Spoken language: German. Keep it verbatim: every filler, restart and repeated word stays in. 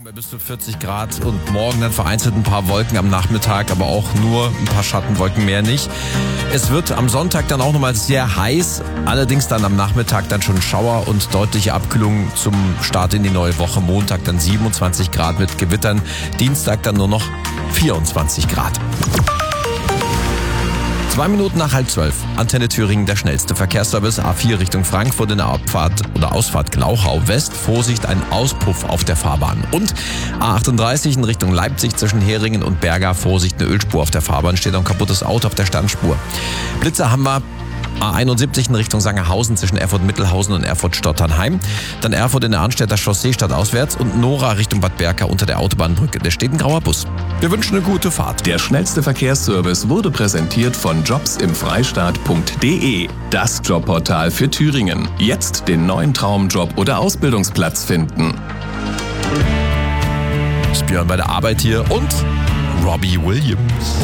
Bei bis zu vierzig Grad und morgen dann vereinzelt ein paar Wolken am Nachmittag, aber auch nur ein paar Schattenwolken, mehr nicht. Es wird am Sonntag dann auch nochmal sehr heiß, allerdings dann am Nachmittag dann schon Schauer und deutliche Abkühlung zum Start in die neue Woche. Montag dann siebenundzwanzig Grad mit Gewittern, Dienstag dann nur noch vierundzwanzig Grad. Zwei Minuten nach halb zwölf. Antenne Thüringen, der schnellste Verkehrsservice. A vier Richtung Frankfurt in der Abfahrt oder Ausfahrt Glauchau West. Vorsicht, ein Auspuff auf der Fahrbahn. Und A achtunddreißig in Richtung Leipzig zwischen Heringen und Berga. Vorsicht, eine Ölspur auf der Fahrbahn. Steht ein kaputtes Auto auf der Standspur. Blitzer haben wir. A einundsiebzig in Richtung Sangerhausen zwischen Erfurt-Mittelhausen und Erfurt-Stotternheim. Dann Erfurt in der Arnstädter Chaussee stadtauswärts und Nora Richtung Bad Berka unter der Autobahnbrücke. Da steht ein grauer Bus. Wir wünschen eine gute Fahrt. Der schnellste Verkehrsservice wurde präsentiert von jobs im freistaat punkt de. Das Jobportal für Thüringen. Jetzt den neuen Traumjob oder Ausbildungsplatz finden. Björn bei der Arbeit hier und Robbie Williams.